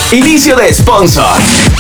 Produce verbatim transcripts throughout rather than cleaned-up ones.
Inicio de sponsor.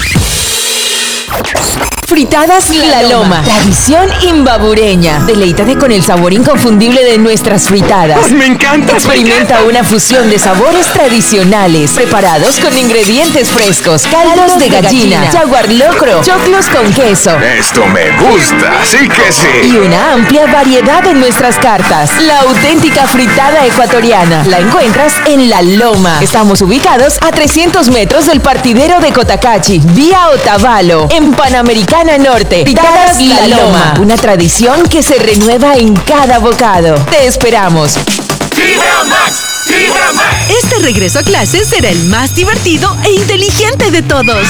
Fritadas La Loma, tradición imbabureña. Deleítate con el sabor inconfundible de nuestras fritadas. ¡Ay, me encanta! Experimenta me encanta. una fusión de sabores tradicionales, preparados con ingredientes frescos, caldos de gallina, jaguar locro, choclos con queso. Esto me gusta, sí que sí. Y una amplia variedad en nuestras cartas. La auténtica fritada ecuatoriana la encuentras en La Loma. Estamos ubicados a trescientos metros del partidero de Cotacachi, vía Otavalo, en Panamericana Norte. Fritadas La Loma, una tradición que se renueva en cada bocado. Te esperamos. ¡Fibra Max! ¡Fibra Max! Este regreso a clases será el más divertido e inteligente de todos.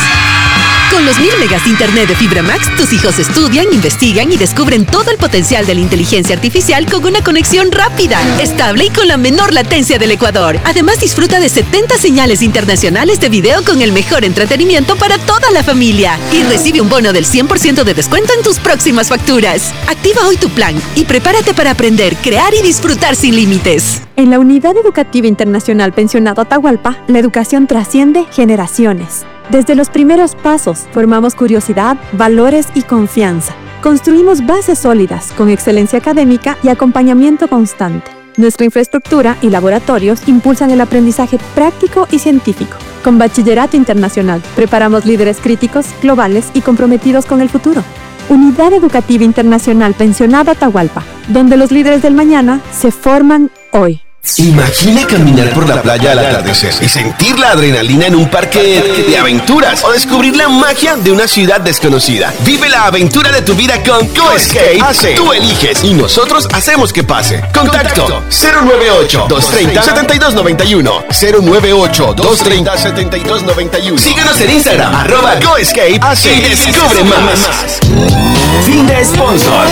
Con los mil megas de internet de Fibra Max, tus hijos estudian, investigan y descubren todo el potencial de la inteligencia artificial con una conexión rápida, estable y con la menor latencia del Ecuador. Además, disfruta de setenta señales internacionales de video con el mejor entretenimiento para toda la familia. Y recibe un bono del cien por ciento de descuento en tus próximas facturas. Activa hoy tu plan y prepárate para aprender, crear y disfrutar sin límites. En la Unidad Educativa Internacional Pensionado Atahualpa, la educación trasciende generaciones. Desde los primeros pasos, formamos curiosidad, valores y confianza. Construimos bases sólidas, con excelencia académica y acompañamiento constante. Nuestra infraestructura y laboratorios impulsan el aprendizaje práctico y científico. Con Bachillerato Internacional, preparamos líderes críticos, globales y comprometidos con el futuro. Unidad Educativa Internacional Pensionado Atahualpa, donde los líderes del mañana se forman hoy. Imagina caminar por la playa al atardecer y sentir la adrenalina en un parque de aventuras o descubrir la magia de una ciudad desconocida. Vive la aventura de tu vida con GoEscape. Hace, tú eliges y nosotros hacemos que pase. Contacto cero nueve ocho, dos tres cero, siete dos nueve uno cero nueve ocho, dos tres cero, siete dos nueve uno. Síguenos en Instagram, arroba GoEscape y descubre más. Fin de sponsor.